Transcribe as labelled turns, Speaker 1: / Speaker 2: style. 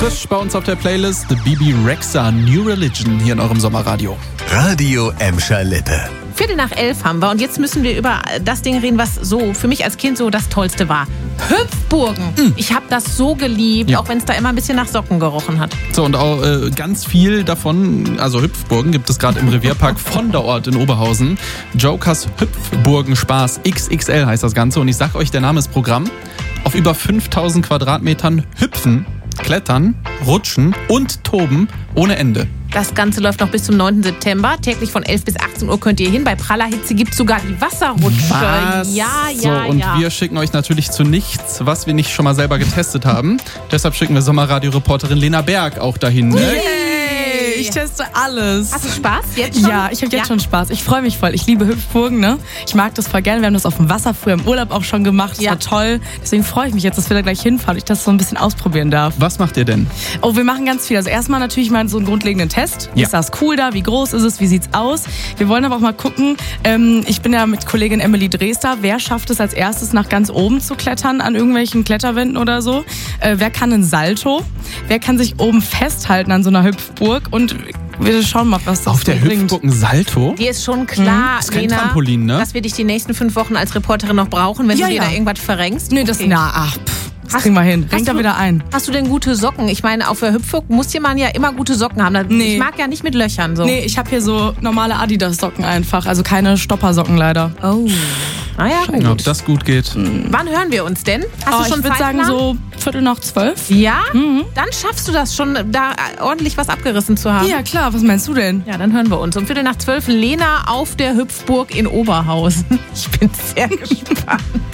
Speaker 1: Frisch bei uns auf der Playlist The Bebe Rexha New Religion hier in eurem Sommerradio.
Speaker 2: Radio Emscher Lippe.
Speaker 3: 11:15 haben wir und jetzt müssen wir über das Ding reden, was so für mich als Kind so das Tollste war. Hüpfburgen. Ich habe das so geliebt,
Speaker 1: Ja.
Speaker 3: auch wenn es da immer ein bisschen nach Socken gerochen hat.
Speaker 1: So, und auch ganz viel davon, also Hüpfburgen, gibt es gerade im Revierpark von der Ort in Oberhausen. Jokers Hüpfburgen-Spaß XXL heißt das Ganze. Und ich sag euch, der Name ist Programm. Auf über 5000 Quadratmetern hüpfen, klettern, rutschen und toben ohne Ende.
Speaker 3: Das Ganze läuft noch bis zum 9. September. Täglich von 11 bis 18 Uhr könnt ihr hin. Bei praller Hitze gibt es sogar die Wasserrutsche.
Speaker 1: Was?
Speaker 3: Ja.
Speaker 1: So, und wir schicken euch natürlich zu nichts, was wir nicht schon mal selber getestet haben. Deshalb schicken wir Sommerradio-Reporterin Lena Berg auch dahin. Ne?
Speaker 4: Ich teste alles.
Speaker 3: Hast du Spaß jetzt schon?
Speaker 4: Ja, ich habe jetzt schon Spaß. Ich freue mich voll. Ich liebe Hüpfburgen, ne? Ich mag das voll gerne. Wir haben das auf dem Wasser früher im Urlaub auch schon gemacht. Das war toll. Deswegen freue ich mich jetzt, dass wir da gleich hinfahren und ich das so ein bisschen ausprobieren darf.
Speaker 1: Was macht ihr denn?
Speaker 4: Oh, wir machen ganz viel. Also erstmal natürlich mal so einen grundlegenden Test.
Speaker 1: Ja.
Speaker 4: Ist das cool da? Wie groß ist es? Wie sieht's aus? Wir wollen aber auch mal gucken. Ich bin ja mit Kollegin Emily Dresder. Wer schafft es als erstes nach ganz oben zu klettern an irgendwelchen Kletterwänden oder so? Wer kann einen Salto? Wer kann sich oben festhalten an so einer Hüpfburg? Und wir schauen mal, was das
Speaker 1: Auf der
Speaker 4: bringt.
Speaker 1: Hüpfburg ein Salto?
Speaker 3: Dir ist schon klar,
Speaker 1: Ist kein
Speaker 3: Lena,
Speaker 1: Trampolin, ne?
Speaker 3: dass wir dich die nächsten 5 Wochen als Reporterin noch brauchen, wenn
Speaker 4: Ja,
Speaker 3: du dir
Speaker 4: ja.
Speaker 3: da irgendwas verrenkst.
Speaker 4: Nee, das das kriegen wir hin. Renkt da wieder ein.
Speaker 3: Hast du denn gute Socken? Ich meine, auf der Hüpfburg muss man ja immer gute Socken haben.
Speaker 4: Nee.
Speaker 3: Ich mag ja nicht mit Löchern so.
Speaker 4: Nee, ich habe hier so normale Adidas-Socken einfach. Also keine Stoppersocken leider.
Speaker 3: Oh. Naja,
Speaker 1: Ja, ob das gut geht.
Speaker 3: wann hören wir uns denn? Hast du schon
Speaker 4: ich würde sagen
Speaker 3: Zeitplan?
Speaker 4: so 11:45.
Speaker 3: Ja? Dann schaffst du das schon, da ordentlich was abgerissen zu haben.
Speaker 4: Ja, klar. Was meinst du denn?
Speaker 3: Ja, dann hören wir uns. Um 11:45 Lena auf der Hüpfburg in Oberhausen. Ich bin sehr gespannt.